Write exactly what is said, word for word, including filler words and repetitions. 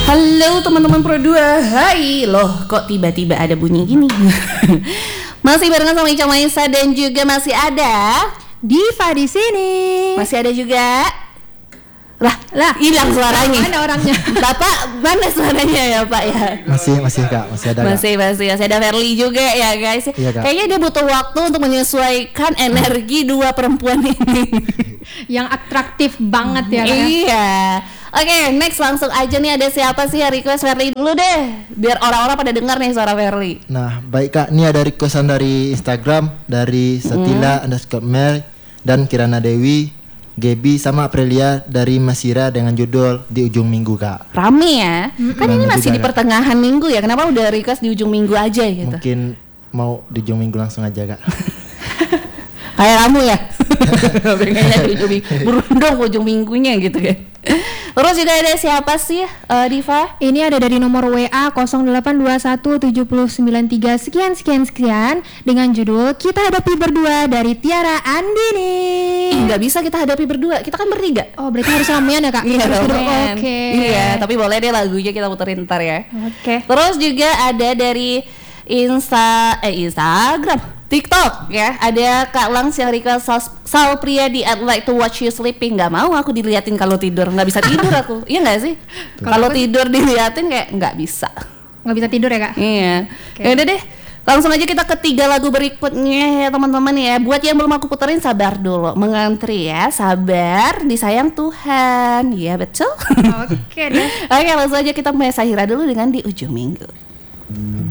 Halo teman-teman Pro dua. Hai. Loh, kok tiba-tiba ada bunyi gini? Masih barengan sama Ica Maisa dan juga masih ada Diva di sini. Masih ada juga lah, lah hilang suaranya. Mana orangnya? Bapak, mana suaranya ya Pak ya? Masih, masih Kak, masih ada. Masih, Kak. masih, masih ada Verly juga ya guys. Iya, Kak. Kayaknya dia butuh waktu untuk menyesuaikan energi dua perempuan ini. Yang atraktif banget ya Kak. Iya. Oke, okay, next langsung aja nih, ada siapa sih yang request? Verly dulu deh, biar orang-orang pada dengar nih suara Verly. Nah, baik Kak, ini ada requestan dari Instagram dari Satila Hmm. underscore Mel dan Kirana Dewi, Gaby sama Aprilia dari Masira dengan judul Di Ujung Minggu Kak. Rame ya, kan Rame ini masih juga, di Kak. pertengahan minggu ya. Kenapa udah request di ujung minggu aja gitu? Mungkin mau di ujung minggu langsung aja Kak. Kayak kamu ya. Pengennya di ujung minggu, berundung ujung minggunya gitu kan. Terus juga ada siapa sih uh, Diva? Ini ada dari nomor W A nol delapan dua satu tujuh sembilan tiga sekian sekian sekian dengan judul Kita Hadapi Berdua dari Tiara Andini. Ih, nggak bisa kita hadapi berdua, kita kan bertiga. Oh, berarti harus ramean ya Kak? Iya, Harus berdua. ramean. Oke. Iya, tapi boleh deh lagunya kita puterin ntar ya. Oke. Terus juga ada dari Insta eh Instagram, TikTok ya. Ada Kak Langs yang request Sal, Sal Priadi, I'd like to watch you sleeping. Nggak mau aku diliatin kalau tidur, nggak bisa tidur aku. Iya nggak sih? Kalau tidur diliatin kayak nggak bisa. Nggak bisa tidur ya Kak? Iya. Oke. Ya udah deh. Langsung aja kita ke tiga lagu berikutnya ya teman-teman ya. Buat yang belum aku puterin sabar dulu, mengantri ya, sabar, disayang Tuhan. Iya betul. Oke deh. Oke, langsung aja kita mulai Sahira dulu dengan Di Ujung Minggu.